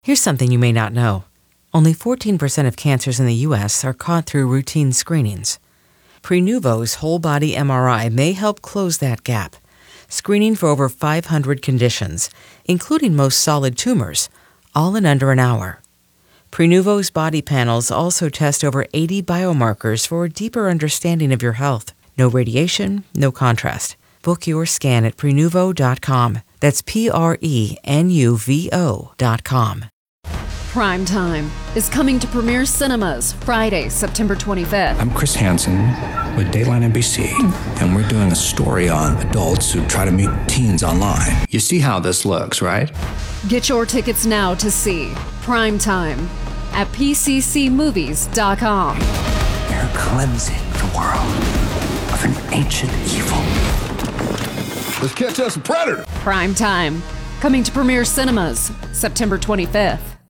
Here's something you may not know. Only 14% of cancers in the U.S. are caught through routine screenings. Prenuvo's whole-body MRI may help close that gap, screening for over 500 conditions, including most solid tumors, all in under an hour. Prenuvo's body panels also test over 80 biomarkers for a deeper understanding of your health. No radiation, no contrast. Book your scan at Prenuvo.com. That's Prenuvo.com. Prime Time is coming to Premier Cinemas Friday, September 25th. I'm Chris Hansen with Dateline NBC, and we're doing a story on adults who try to meet teens online. You see how this looks, right? Get your tickets now to see Prime Time at PCCmovies.com. They're cleansing the world of an ancient evil. Let's catch us a predator. Prime Time, coming to Premier Cinemas September 25th.